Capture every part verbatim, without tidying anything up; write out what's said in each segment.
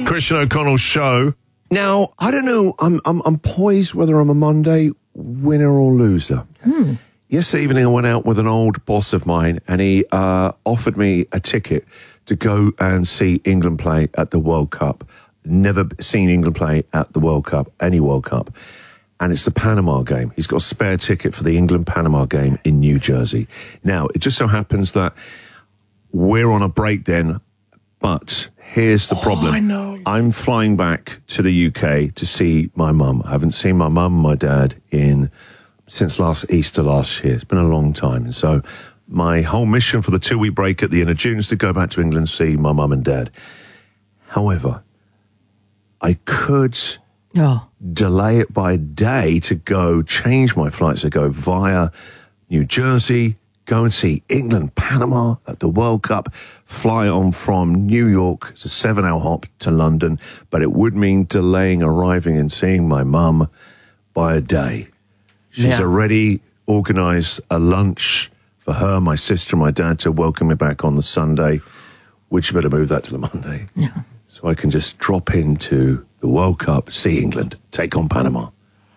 Christian O'Connell Show. Now, I don't know, I'm I'm, I'm poised whether I'm a Monday winner or loser. Hmm. Yesterday evening, I went out with an old boss of mine, and he uh, offered me a ticket to go and see England play at the World Cup. Never seen England play at the World Cup, any World Cup. And it's the Panama game. He's got a spare ticket for the England-Panama game in New Jersey. Now, it just so happens that we're on a break then, but here's the problem. Oh, I know. I'm flying back to the U K to see my mum. I haven't seen my mum and my dad in since last Easter last year. It's been a long time. And so my whole mission for the two-week break at the end of June is to go back to England and see my mum and dad. However, I could Oh. delay it by a day to go change my flights to go via New Jersey, go and see England, Panama at the World Cup, fly on from New York, it's a seven-hour hop to London, but it would mean delaying arriving and seeing my mum by a day. She's Yeah. already organised a lunch for her, my sister, and my dad to welcome me back on the Sunday, which you better move that to the Monday. Yeah. So I can just drop into the World Cup, see England, take on Panama.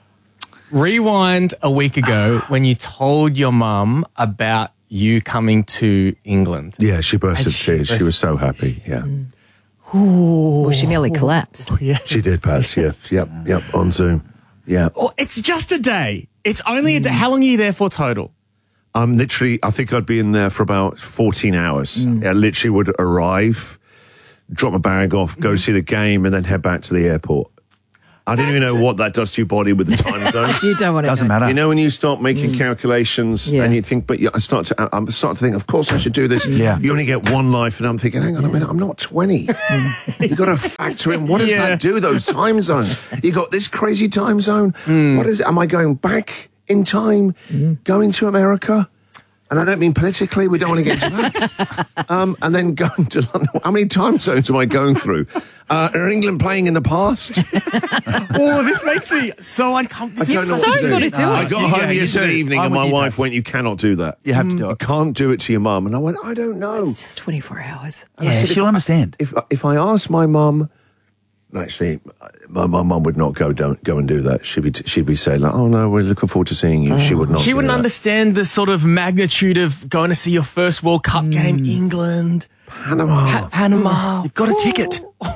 Rewind a week ago when you told your mum about you coming to England. Yeah, she burst And into she tears. She burst- was so happy, yeah. Well, she nearly collapsed. Yeah. She did, Paz, yeah, yep, yep, on Zoom, yeah. Oh, it's just a day. It's only a day. How long are you there for total? I'm literally, I think I'd be in there for about fourteen hours. I literally would arrive, drop my bag off, go see the game, and then head back to the airport. I don't even know what that does to your body with the time zones. You don't want to Doesn't know. matter. You know, when you start making calculations Yeah. and you think, but yeah, I start to, I'm starting to think, of course I should do this. Yeah. You only get one life, and I'm thinking, hang on a minute, I'm not twenty. You've got to factor in, what does Yeah. that do, those time zones? You got this crazy time zone. What is it? Am I going back in time, going to America? And I don't mean politically, we don't want to get into that. um, and then going to London. How many time zones am I going through? Uh, are England playing in the past? Oh, this makes me so uncomfortable. I don't know so what to do. gotta do I it. got You home go, you yesterday do. evening I'm and with my you, wife Paz. went, you cannot do that. You have to do You it. can't do it to your mum. And I went, I don't know. It's just twenty-four hours. Yeah, she'll understand. If if I asked my mum, actually, my my mum would not go don't go and do that. She'd be she'd be saying like, oh no, we're looking forward to seeing you. She would not. She do wouldn't that. understand the sort of magnitude of going to see your first World Cup game, England, Panama, Pa- Panama. You've got a ticket.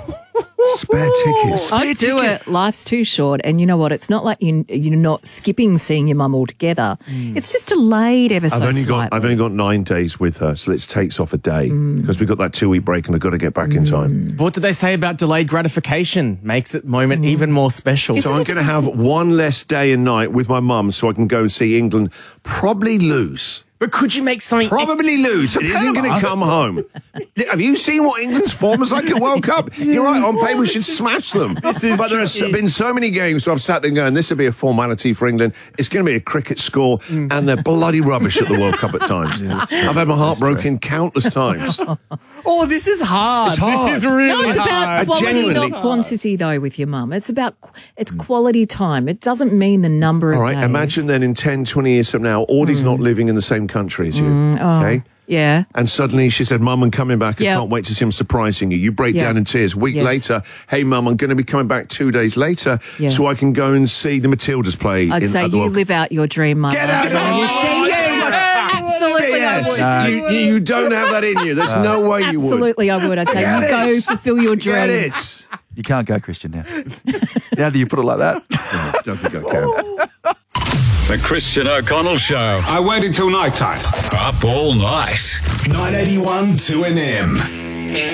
spare tickets. I'd do it. Life's too short. And you know what? It's not like you, you're not skipping seeing your mum altogether. It's just delayed ever so I've only slightly. got I've only got nine days with her, so it takes off a day because we've got that two week break and I've got to get back in time. What did they say about delayed gratification? Makes it moment even more special. So I'm going to have one less day and night with my mum, so I can go and see England. Probably lose. But could you make something... Probably lose. It isn't going to come home. Have you seen what England's form is like at World Cup? You're right, on paper we should smash them. This is but there have tricky. been so many games where I've sat there going, this would be a formality for England. It's going to be a cricket score, and they're bloody rubbish at the World Cup at times. I've had my heart broken countless times. Oh, this is hard. It's hard. This is really No, it's hard. about quality, genuinely- not quantity, though, with your mum. It's about it's quality time. It doesn't mean the number of All right, days. imagine then in ten, twenty years from now, Audie's not living in the same country as you, okay? Yeah. And suddenly she said, Mum, I'm coming back. I Yep. can't wait to see him surprising you. You break Yeah. down in tears. A week Yes. later, hey, Mum, I'm going to be coming back two days later Yeah. so I can go and see the Matildas play. I'd in, say at the you World live out your dream, mum. Get out of You here. see? Yeah. Absolutely, I would. Yes. you, you, you don't have that in you. There's no way you would. Absolutely, I would. I'd say Get you go it. fulfill your Get dreams. it. You can't go, Christian, now. Now that you put it like that. No, don't think I can. The Christian O'Connell Show. I waited till night time. Up all night. nine eighty-one two N M.